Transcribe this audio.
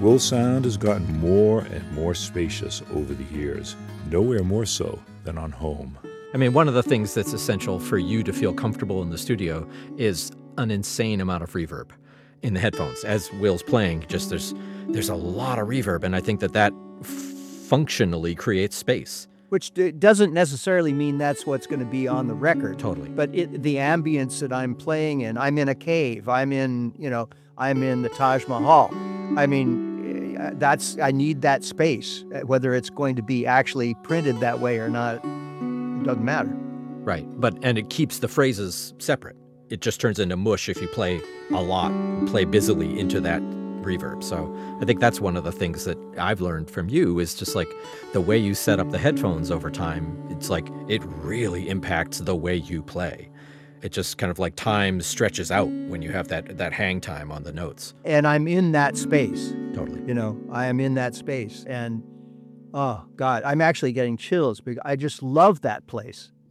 Will's sound has gotten more and more spacious over the years, nowhere more so than on home. I mean, one of the things that's essential for you to feel comfortable in the studio is an insane amount of reverb in the headphones. As Will's playing, just there's a lot of reverb, and I think that functionally creates space. Which doesn't necessarily mean that's what's going to be on the record. Totally. But the ambience that I'm playing in, I'm in a cave, I'm in the Taj Mahal. I mean, I need that space. Whether it's going to be actually printed that way or not, it doesn't matter. Right. And it keeps the phrases separate. It just turns into mush if you play a lot, play busily into that reverb. So I think that's one of the things that I've learned from you is just like the way you set up the headphones over time. It's like it really impacts the way you play. It just kind of like time stretches out when you have that hang time on the notes. And I'm in that space. Totally. I am in that space. And oh God, I'm actually getting chills because I just love that place.